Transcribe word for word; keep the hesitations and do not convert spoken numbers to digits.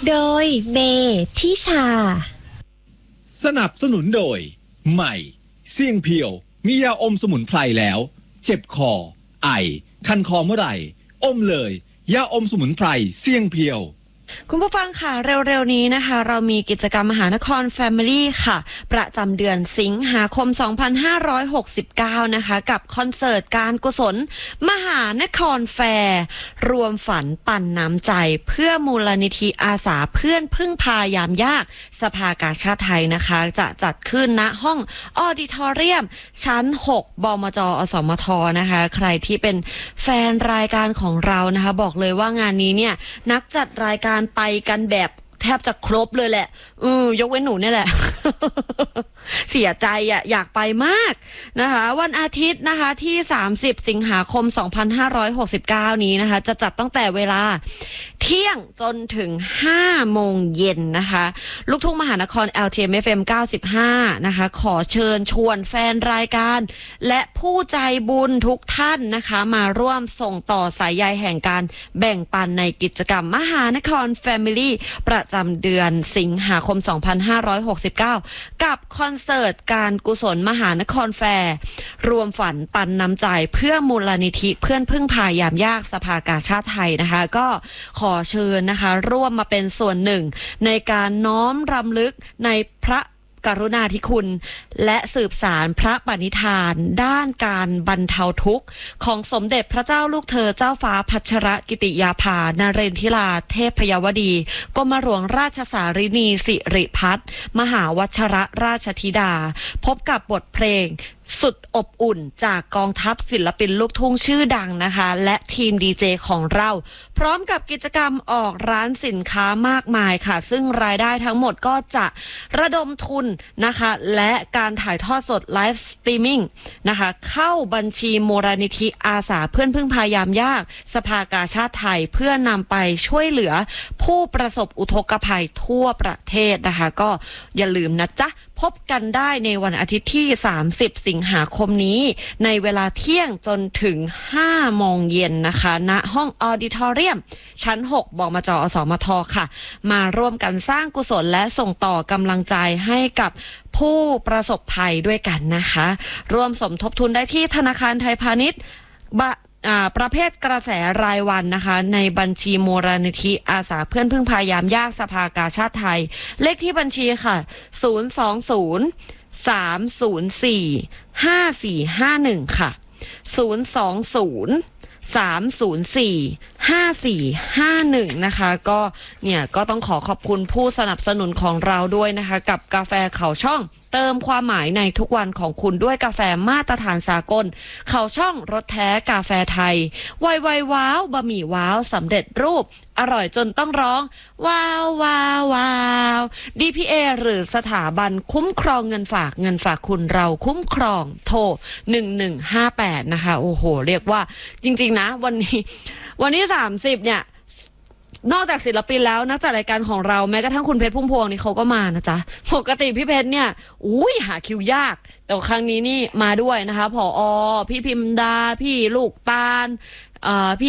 โดยเบทิชาสนับสนุนโดยใหม่เสี่ยงเพียวมียาอมสมุนไพรแล้วเจ็บคอไอคันคอเมื่อไหร่อมเลยยาอมสมุนไพรเสี่ยงเพียวคุณผู้ฟังค่ะเร็วๆนี้นะคะเรามีกิจกรรมมหานคร Family ค่ะประจำเดือนสิงหาคมสองพันห้าร้อยหกสิบเก้านะคะกับคอนเสิร์ตการกุศลมหานครแฟร์รวมฝันปั่นน้ำใจเพื่อมูลนิธิอาสาเพื่อนพึ่งพายามยากสภากาชาดไทยนะคะจะจัดขึ้นณห้องออดิทอเรียมชั้นหกบมจอสมทนะคะใครที่เป็นแฟนรายการของเรานะคะบอกเลยว่างานนี้เนี่ยนักจัดรายการไปกันแบบแทบจะครบเลยแหละอือยกเว้นหนูเนี่ยแหละ เสียใจอ่ะอยากไปมากนะคะวันอาทิตย์นะคะที่สามสิบสิงหาคมสองพันห้าร้อยหกสิบเก้านี้นะคะจะจัดตั้งแต่เวลาเที่ยงจนถึงห้าโมงเย็นนะคะลูกทุ่งมหานคร แอล ที เอ็ม เอฟ เอ็ม เก้าสิบห้านะคะขอเชิญชวนแฟนรายการและผู้ใจบุญทุกท่านนะคะมาร่วมส่งต่อสายใยแห่งการแบ่งปันในกิจกรรมมหานคร Family ประจำเดือนสิงหาคมสองพันห้าร้อยหกสิบเก้ากับคอนเสิร์ตการกุศลมหานครแฟร์รวมฝันปันน้ำใจเพื่อมูลนิธิเพื่อนพึ่งพายามยากสภากาชาดไทยนะคะก็ขอเชิญนะคะร่วมมาเป็นส่วนหนึ่งในการน้อมรำลึกในพระกรุณาธิคุณและสืบสารพระปณิธานด้านการบรรเทาทุกข์ของสมเด็จพระเจ้าลูกเธอเจ้าฟ้าพัชรกิติยาภานเรนทิราเทพยวดีกรมหลวงราชสารินีสิริพัฒน์มหาวัชรราชธิดาพบกับบทเพลงสุดอบอุ่นจากกองทัพศิลปินลูกทุ่งชื่อดังนะคะและทีมดีเจของเราพร้อมกับกิจกรรมออกร้านสินค้ามากมายค่ะซึ่งรายได้ทั้งหมดก็จะระดมทุนนะคะและการถ่ายทอดสดไลฟ์สตรีมมิ่งนะคะเข้าบัญชีมูลนิธิอาสาเพื่อนพึ่งพายามยากสภากาชาดไทยเพื่อนำไปช่วยเหลือผู้ประสบอุทกภัยทั่วประเทศนะคะก็อย่าลืมนะจ๊ะพบกันได้ในวันอาทิตย์ที่สามสิบสิงหาคมนี้ในเวลาเที่ยงจนถึงห้าโมงเย็นนะคะณห้องออดิทอเรียมชั้นหกบมจอสมทค่ะมาร่วมกันสร้างกุศลและส่งต่อกำลังใจให้กับผู้ประสบภัยด้วยกันนะคะร่วมสมทบทุนได้ที่ธนาคารไทยพาณิชย์ประเภทกระแสรายวันนะคะในบัญชีมูลนิธิอาสาเพื่อนพึ่งพายามยากสภากาชาดไทยเลขที่บัญชีค่ะศูนย์ สอง ศูนย์ สาม ศูนย์ สี่ ห้า สี่ ห้า หนึ่งค่ะศูนย์ สอง ศูนย์ สาม ศูนย์ สี่ ห้า สี่ ห้า หนึ่งนะคะก็เนี่ยก็ต้องขอขอบคุณผู้สนับสนุนของเราด้วยนะคะกับกาแฟเขาช่องเติมความหมายในทุกวันของคุณด้วยกาแฟมาตรฐานสากลเขาช่องรสแท้กาแฟไทยไวไวว้าวบะหมี่ว้าวสำเร็จรูปอร่อยจนต้องร้องว้าวว้าวว้าว ดี พี เอ หรือสถาบันคุ้มครองเงินฝากเงินฝากคุณเราคุ้มครองโทรหนึ่งหนึ่งห้าแปดนะคะโอ้โหเรียกว่าจริงๆนะวันนี้วันที่สามสิบเนี่ยนอกจากศิลปินแล้วนักจัดรายการของเราแม้กระทั่งคุณเพชรพุ่มพวงนี่เขาก็มานะจ๊ะปกติพี่เพชรเนี่ยอุ้ยหาคิวยากแต่ครั้งนี้นี่มาด้วยนะคะผอ.พี่พิมดาพี่ลูกตาลเอ่อพี่